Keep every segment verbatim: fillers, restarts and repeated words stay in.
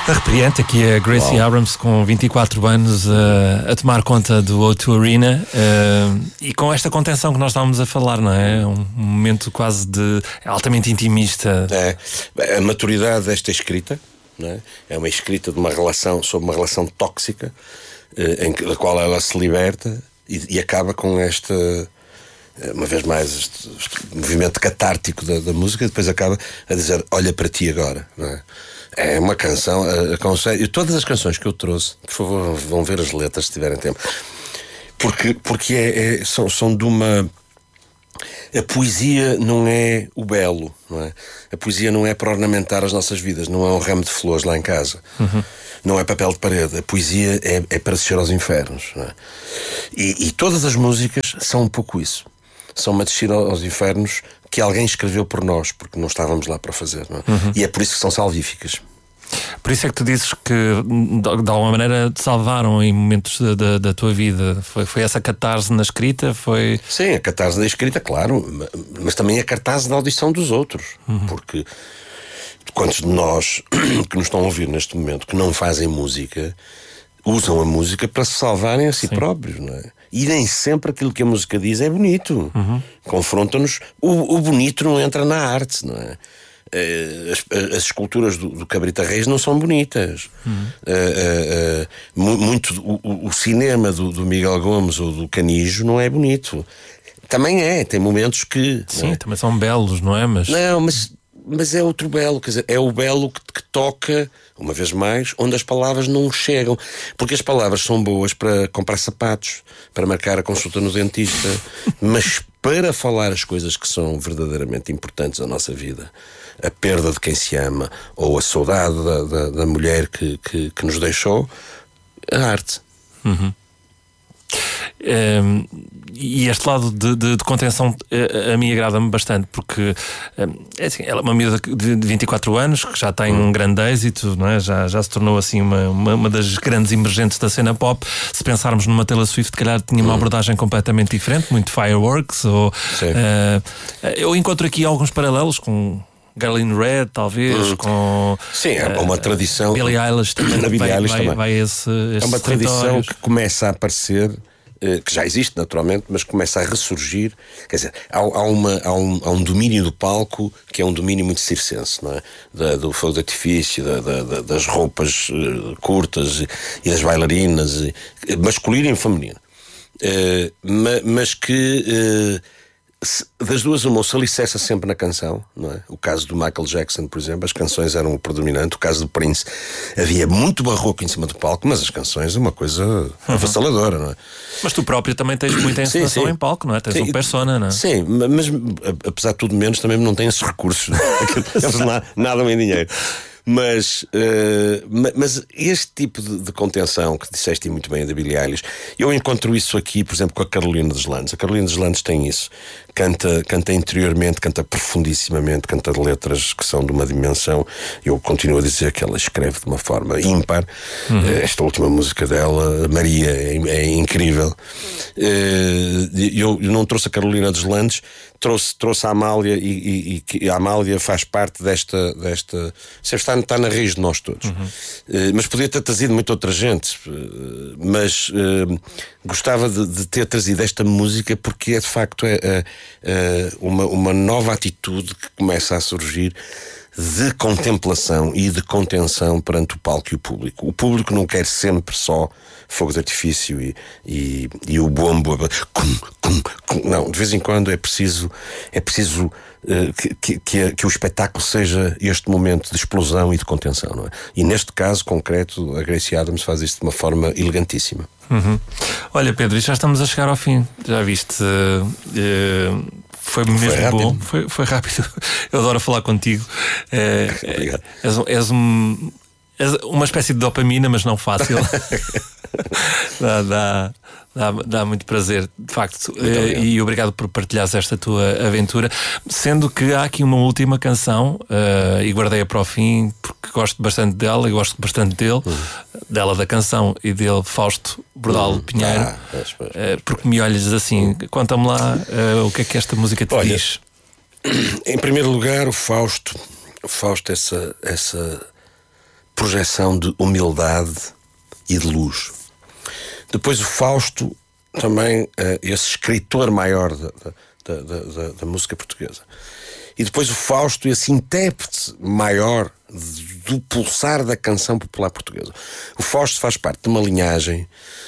Arrepiante, aqui a Gracie Uau. Abrams com vinte e quatro anos uh, a tomar conta do O dois Arena uh, e com esta contenção que nós estávamos a falar, não é? Um momento quase de altamente intimista. É, a maturidade desta escrita, não é? É uma escrita de uma relação, sobre uma relação tóxica uh, em que, da qual ela se liberta e, e acaba com esta, uma vez mais, este, este movimento catártico da, da música, e depois acaba a dizer: olha para ti agora, não é? É uma canção, aconselho. Todas as canções que eu trouxe, por favor, vão ver as letras se tiverem tempo, porque, porque é, é, são, são de uma. A poesia não é o belo, não é? A poesia não é para ornamentar as nossas vidas, não é um ramo de flores lá em casa, uhum. Não é papel de parede. A poesia é, é para descer aos infernos, não é? E, e todas as músicas são um pouco isso. São uma descida aos infernos que alguém escreveu por nós, porque não estávamos lá para fazer, não é? Uhum. E é por isso que são salvíficas. Por isso é que tu dizes que de alguma maneira te salvaram em momentos da, da, da tua vida. Foi, foi essa catarse na escrita? Foi... Sim, a catarse na escrita, claro, mas também a catarse da audição dos outros. Uhum. Porque quantos de nós que nos estão a ouvir neste momento que não fazem música usam a música para se salvarem a si Sim. próprios, não é? E nem sempre aquilo que a música diz é bonito. Uhum. Confronta-nos. O, o bonito não entra na arte, não é? As, as esculturas do, do Cabrita Reis não são bonitas. Uhum. Uh, uh, uh, muito o, o cinema do, do Miguel Gomes ou do Canijo não é bonito. Também é, tem momentos que... Sim, é? Também são belos, não é? Mas... Não, mas, mas é outro belo, quer dizer, é o belo que, que toca, uma vez mais, onde as palavras não chegam. Porque as palavras são boas para comprar sapatos, para marcar a consulta no dentista, mas para falar as coisas que são verdadeiramente importantes na nossa vida, a perda de quem se ama, ou a saudade da, da, da mulher que, que, que nos deixou, a arte. Uhum. Um, e este lado de, de, de contenção a, a mim agrada-me bastante, porque um, é assim, ela é uma miúda de vinte e quatro anos que já tem um grande êxito, não é? já, já se tornou assim uma, uma, uma das grandes emergentes da cena pop. Se pensarmos numa Taylor Swift, calhar tinha uma abordagem completamente diferente, muito fireworks ou, uh, eu encontro aqui alguns paralelos com Girl in Red, talvez, hum. com... Sim, é uma uh, tradição. Billie Eilish também. Na Billie vai, Eilish vai, também. Vai esse, é uma tradição que começa a aparecer, uh, que já existe naturalmente, mas começa a ressurgir. Quer dizer, há, há, uma, há, um, há um domínio do palco que é um domínio muito circense, não é? Da, do fogo de artifício, da, da, das roupas uh, curtas e, e das bailarinas, e, masculino e feminino. Uh, ma, mas que... Uh, das duas uma, se alicerça sempre na canção, não é? O caso do Michael Jackson, por exemplo, as canções eram o predominante. O caso do Prince, havia muito barroco em cima do palco, mas as canções é uma coisa uhum. avassaladora, não é? Mas tu próprio também tens muita encenação em palco, não é? Tens sim, um persona, não é? Sim, mas apesar de tudo menos também não têm esses recursos. Eles nadam em dinheiro. Mas, uh, mas este tipo de, de contenção que disseste muito bem da Billie Eilish, eu encontro isso aqui, por exemplo, com a Carolina dos Landes. A Carolina dos Landes tem isso. Canta, canta interiormente, canta profundissimamente, canta letras que são de uma dimensão. Eu continuo a dizer que ela escreve de uma forma ímpar. Uhum. Esta última música dela, Maria, é, é incrível. Eu, eu não trouxe a Carolina dos Landes, trouxe, trouxe a Amália, e, e, e a Amália faz parte desta. desta está, está na raiz de nós todos. Uhum. Mas podia ter trazido muita outra gente. Mas uh, gostava de, de ter trazido esta música porque é de facto é, é, é uma, uma nova atitude que começa a surgir de contemplação e de contenção perante o palco e o público. O público não quer sempre só fogo de artifício e, e, e o bombo. Cum, cum, cum. Não, de vez em quando é preciso, é preciso uh, que, que, que o espetáculo seja este momento de explosão e de contenção, não é? E neste caso concreto, a Gracie Adams faz isso de uma forma elegantíssima. Uhum. Olha, Pedro, já estamos a chegar ao fim. Já viste... Uh, uh... Foi mesmo foi bom, foi, foi rápido. Eu adoro falar contigo. É, é, és, és, um, és uma espécie de dopamina, mas não fácil. dá, dá, dá, dá muito prazer, de facto. E, e obrigado por partilhares esta tua aventura. Sendo que há aqui uma última canção, uh, e guardei-a para o fim, porque gosto bastante dela e gosto bastante dele, uhum. dela da canção e dele, Fausto Bordalo uhum. Pinheiro. Ah, pois, pois, pois, uh, porque me olhas assim, conta-me lá uh, o que é que esta música te Olha, diz. Em primeiro lugar, o Fausto, o Fausto, essa, essa projeção de humildade e de luz. Depois o Fausto, também uh, esse escritor maior da, da, da, da, da música portuguesa. E depois o Fausto, esse intérprete maior do pulsar da canção popular portuguesa. O Fausto faz parte de uma linhagem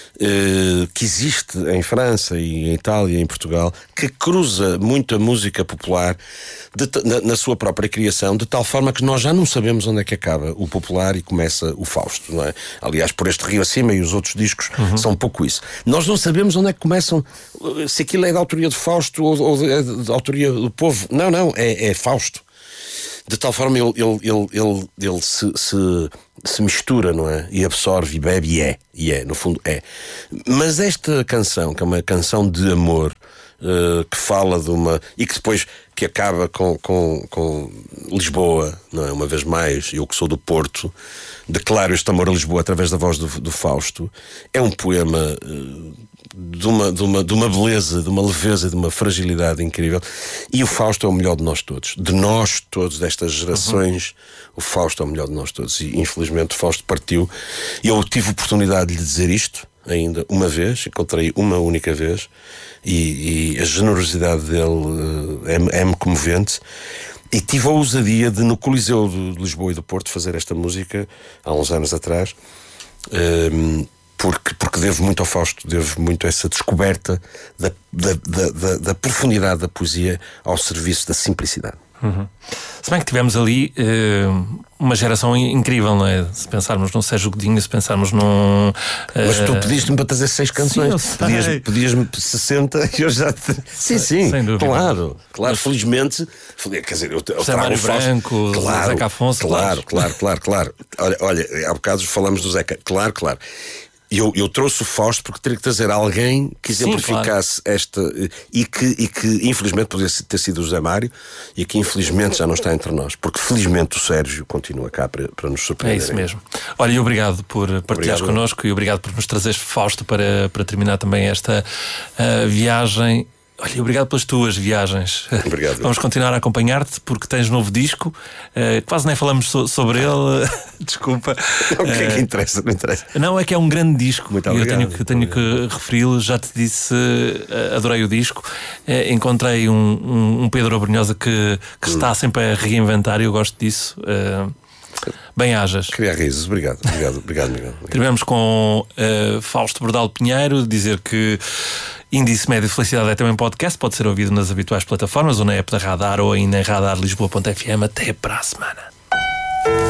eh, que existe em França e em Itália e em Portugal, que cruza muito a música popular de, na, na sua própria criação, de tal forma que nós já não sabemos onde é que acaba o popular e começa o Fausto, não é? Aliás, Por Este Rio Acima e os outros discos uhum. são um pouco isso. Nós não sabemos onde é que começam, se aquilo é da autoria de Fausto ou, ou é da autoria do povo. Não, não, é, é Fausto. De tal forma ele, ele, ele, ele, ele se, se, se mistura, não é? E absorve, e bebe, e é. E é, no fundo é. Mas esta canção, que é uma canção de amor, uh, que fala de uma... E que depois que acaba com, com, com Lisboa, não é? Uma vez mais, eu que sou do Porto, declaro este amor a Lisboa através da voz do, do Fausto. É um poema... Uh, De uma, de, uma, de uma beleza, de uma leveza, de uma fragilidade incrível. E o Fausto é o melhor de nós todos. De nós todos, destas gerações, uhum. o Fausto é o melhor de nós todos. E infelizmente o Fausto partiu. E eu tive a oportunidade de lhe dizer isto ainda uma vez, encontrei uma única vez, e, e a generosidade dele é, é-me comovente. E tive a ousadia de, no Coliseu de Lisboa e do Porto, fazer esta música há uns anos atrás. Um, Porque, porque devo muito ao Fausto, devo muito a essa descoberta da, da, da, da, da profundidade da poesia ao serviço da simplicidade. Uhum. Se bem que tivemos ali uh, uma geração incrível, não é? Se pensarmos no Sérgio Godinho, se pensarmos num... Uh... Mas tu pediste-me para trazer seis canções. Sim, Pedias-me pedias-me sessenta e eu já te... Sim, sim, sem dúvida. Claro, claro, mas... felizmente. Quer dizer, eu, eu trago o Fausto. Branco, claro, Zeca Afonso. Claro, claro, claro, claro. Olha, olha, há bocado falamos do Zeca. Claro, claro. Eu, eu trouxe o Fausto porque teria que trazer alguém que exemplificasse Sim, claro. esta e que, e que infelizmente poderia ter sido o José Mário e que infelizmente já não está entre nós, porque felizmente o Sérgio continua cá para, para nos surpreender. É isso mesmo. Olha, e obrigado por partilhares connosco e obrigado por nos trazeres Fausto para, para terminar também esta uh, viagem. Olha, obrigado pelas tuas viagens. Obrigado. Vamos continuar a acompanhar-te porque tens novo disco. Uh, quase nem falamos so- sobre ele. Desculpa. O que é que interessa? Não interessa. Não, é que é um grande disco. Muito e eu tenho obrigado. que, tenho que referi-lo. Já te disse, uh, adorei o disco. Uh, encontrei um, um, um Pedro Abrunhosa que, que hum. está sempre a reinventar e eu gosto disso. Uh, Bem-ajas. Criar risos, obrigado, obrigado, obrigado, Miguel. Tivemos com uh, Fausto Bordal Pinheiro, dizer que Índice Médio de Felicidade é também podcast, pode ser ouvido nas habituais plataformas ou na app da Radar ou ainda em radar lisboa ponto f m. Até para a semana.